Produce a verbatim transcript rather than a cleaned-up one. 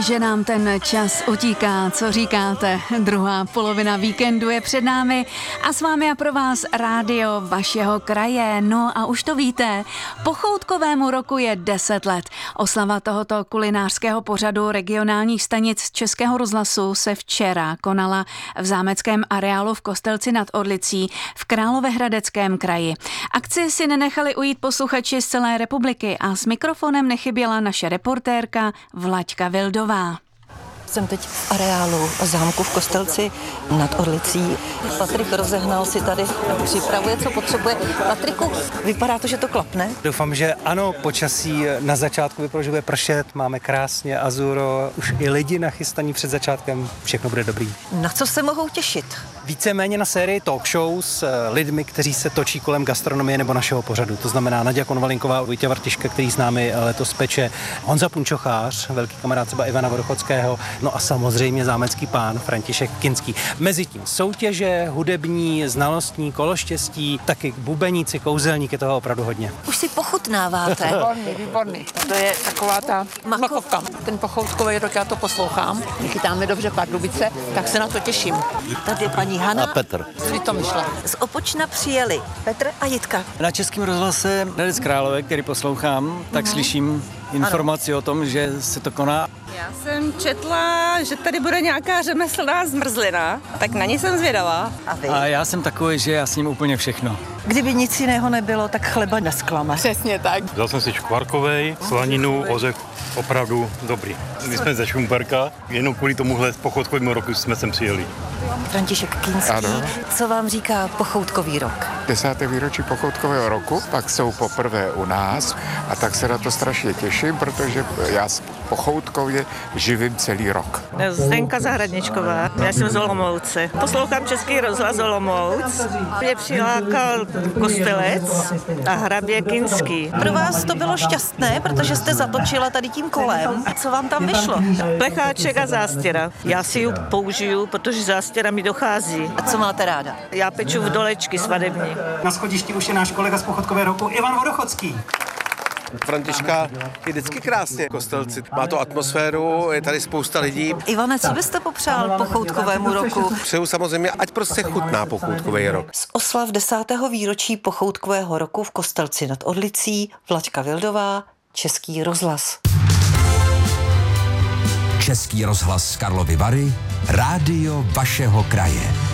že nám ten čas utíká, co říkáte? Druhá polovina víkendu je před námi a s vámi a pro vás rádio vašeho kraje. No a už to víte, pochoutkovému roku je deset let. Oslava tohoto kulinářského pořadu regionálních stanic Českého rozhlasu se včera konala v zámeckém areálu v Kostelci nad Orlicí v Královéhradeckém kraji. Akci si nenechali ujít posluchači z celé republiky a s mikrofonem nechyběla naše reportérka Vlaďka Vildová. Jsem teď v areálu zámku v Kostelci nad Orlicí. Patrik rozehnal si tady, připravuje, co potřebuje. Patriku, vypadá to, že to klapne? Doufám, že ano, počasí na začátku vypadá, že bude pršet, máme krásně azuro, už i lidi nachystaní před začátkem, všechno bude dobrý. Na co se mohou těšit? Víceméně na sérii talk show s lidmi, kteří se točí kolem gastronomie nebo našeho pořadu. To znamená Naďa Konvalinková, Vojtěch Vartiška, který s námi letos peče, Honza Punčochář, velký kamarád třeba Ivana Vodochodského, no a samozřejmě zámecký pán František Kinský. Mezitím soutěže, hudební, znalostní, kološtěstí, taky bubeníci, kouzelníky, toho opravdu hodně. Už si pochutnáváte. Výborný, výborný. To je taková ta makovka. Ten pochoutkový rok, já to poslouchám. My chytáme dobře Pardubice, tak se na to těším. Tady paní Hana a Petr. Vy to myšle. Z Opočna přijeli Petr a Jitka. Na Českém rozhlase Hradec Králové, který poslouchám, tak uh-huh. slyším informaci ano. o tom, že se to koná. Já jsem četla, že tady bude nějaká řemeslná zmrzlina, tak na ní jsem zvědavá. A vy? A já jsem takový, že já s ním úplně všechno. Kdyby nic jiného nebylo, tak chleba nesklame. Přesně tak. Vzal jsem si škvarkovej, slaninu, ořech, opravdu dobrý. My jsme ze Šumperka, jenom kvůli tomuhle pochoutkovému roku jsme sem přijeli. František Kinský, ano. Co vám říká pochoutkový rok? Desáté výročí pochoutkového roku, pak jsou poprvé u nás a tak se na to strašně těším, protože já pochoutkově živím celý rok. Zdenka Zahradničková, já jsem z Olomouce. Poslouchám Český rozhlas Olomouc. Mě přilákal Kostelec a hrabě Kinský. Pro vás to bylo šťastné, protože jste zatočila tady tím kolem. A co vám tam vyšlo? Plecháček a zástěra. Já si ji použiju, protože zástěra mi dochází. A co máte ráda? Já peču v dolečky svadební. Na schodišti už je náš kolega z pochoutkového roku Ivan Vodochodský. Františka je vždycky krásně v Kostelci. Má to atmosféru, je tady spousta lidí. Ivane, co byste popřál pochoutkovému roku? Přeju samozřejmě, ať prostě chutná pochoutkový rok. Z oslav desátého výročí pochoutkového roku v Kostelci nad Orlicí Vlaďka Vildová, Český rozhlas. Český rozhlas Karlovy Vary, rádio vašeho kraje.